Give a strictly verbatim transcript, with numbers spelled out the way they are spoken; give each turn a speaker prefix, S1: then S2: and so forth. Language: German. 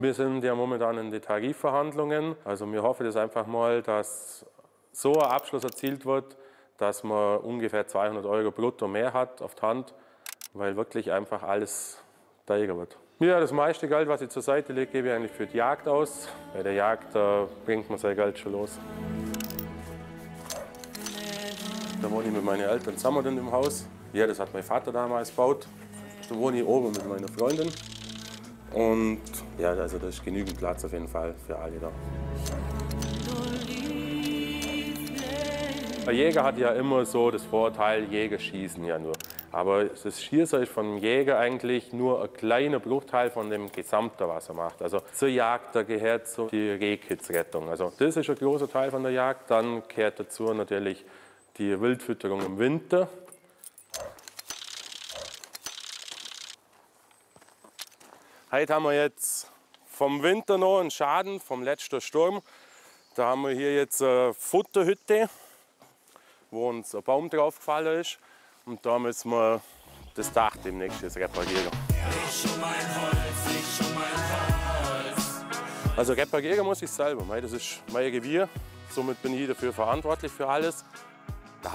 S1: Wir sind ja momentan in den Tarifverhandlungen. Also wir hoffen das einfach mal, dass so ein Abschluss erzielt wird, dass man ungefähr zweihundert Euro brutto mehr hat auf die Hand, weil wirklich einfach alles teurer wird. Ja, das meiste Geld, was ich zur Seite lege, gebe ich eigentlich für die Jagd aus. Bei der Jagd da bringt man sein Geld schon los. Da wohne ich mit meinen Eltern zusammen in dem Haus. Ja, das hat mein Vater damals gebaut. Da wohne ich oben mit meiner Freundin. Und ja, also da ist genügend Platz auf jeden Fall für alle da. Ein Jäger hat ja immer so das Vorteil, Jäger schießen ja nur. Aber das Schießen ist vom Jäger eigentlich nur ein kleiner Bruchteil von dem Gesamten, was er macht. Also zur Jagd da gehört so die Rehkitzrettung. Also das ist ein großer Teil von der Jagd. Dann gehört dazu natürlich die Wildfütterung im Winter. Heute haben wir jetzt vom Winter noch einen Schaden vom letzten Sturm. Da haben wir hier jetzt eine Futterhütte, wo uns ein Baum draufgefallen ist. Und da müssen wir das Dach demnächst jetzt reparieren. Ich um mein Holz, ich um mein Holz. Also reparieren muss ich selber. Das ist mein Revier. Somit bin ich dafür verantwortlich für alles.